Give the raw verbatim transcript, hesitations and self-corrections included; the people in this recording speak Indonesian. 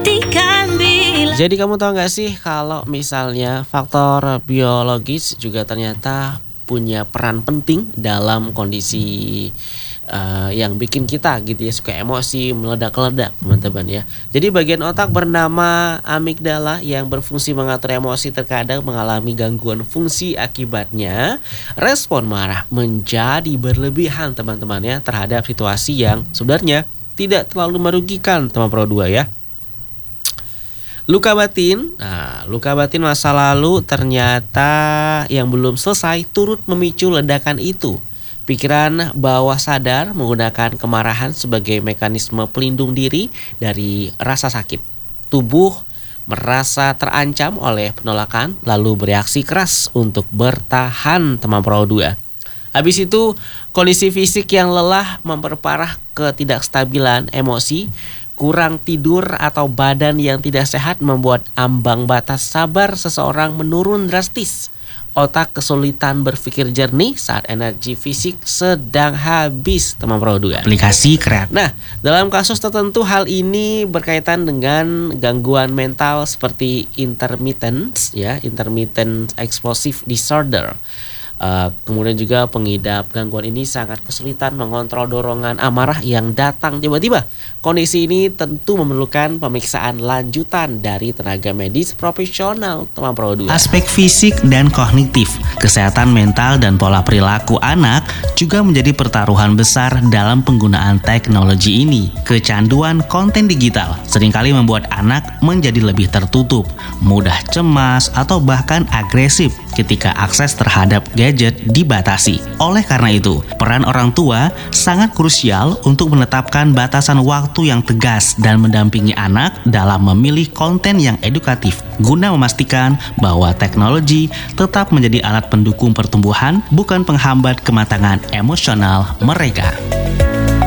buktikan bila. Jadi kamu tahu gak sih kalau misalnya faktor biologis juga ternyata punya peran penting dalam kondisi uh, yang bikin kita gitu ya suka emosi, meledak-ledak teman-teman ya. Jadi bagian otak bernama amigdala yang berfungsi mengatur emosi terkadang mengalami gangguan fungsi, akibatnya respon marah menjadi berlebihan teman-teman ya terhadap situasi yang sebenarnya tidak terlalu merugikan teman Pro dua ya. Luka batin, nah luka batin masa lalu ternyata yang belum selesai turut memicu ledakan itu. Pikiran bawah sadar menggunakan kemarahan sebagai mekanisme pelindung diri dari rasa sakit. Tubuh merasa terancam oleh penolakan lalu bereaksi keras untuk bertahan teman Pro dua. Habis itu kondisi fisik yang lelah memperparah ketidakstabilan emosi. Kurang tidur atau badan yang tidak sehat membuat ambang batas sabar seseorang menurun drastis. Otak kesulitan berpikir jernih saat energi fisik sedang habis teman Pro dua. Aplikasi kreatif. Nah, dalam kasus tertentu hal ini berkaitan dengan gangguan mental seperti intermittent ya, intermittent explosive disorder. Uh, kemudian juga pengidap gangguan ini sangat kesulitan mengontrol dorongan amarah yang datang tiba-tiba. Kondisi ini tentu memerlukan pemeriksaan lanjutan dari tenaga medis profesional teman Pro dua. Aspek fisik dan kognitif, kesehatan mental dan pola perilaku anak juga menjadi pertaruhan besar dalam penggunaan teknologi ini. Kecanduan konten digital seringkali membuat anak menjadi lebih tertutup, mudah cemas atau bahkan agresif ketika akses terhadap gadget dibatasi. Oleh karena itu, peran orang tua sangat krusial untuk menetapkan batasan waktu yang tegas dan mendampingi anak dalam memilih konten yang edukatif guna memastikan bahwa teknologi tetap menjadi alat pendukung pertumbuhan, bukan penghambat kematangan emosional mereka.